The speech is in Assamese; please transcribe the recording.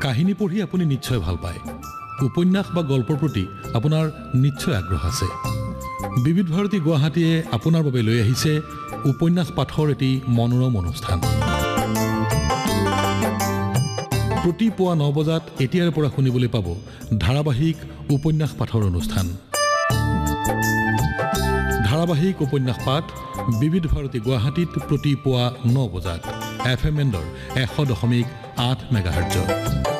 কাহিনী পঢ়ি আপুনি নিশ্চয় ভাল পায় উপন্যাস বা গল্পৰ প্ৰতি আপোনাৰ নিশ্চয় আগ্ৰহ আছে বিবিধ ভাৰতী গুৱাহাটীয়ে আপোনাৰ বাবে লৈ আহিছে উপন্যাস পাঠৰ এটি মনোৰম অনুষ্ঠান প্ৰতি পুৱা ৯ বজাত এতিয়াৰ পৰা শুনিবলৈ পাব ধাৰাবাহিক উপন্যাস পাঠৰ অনুষ্ঠান ধাৰাবাহিক উপন্যাস পাঠ বিবিধ ভাৰতী গুৱাহাটীত প্ৰতি পুৱা ৯ বজাত FM এণ্ডৰ ১০০.৮ মেগাহাৰ্টজ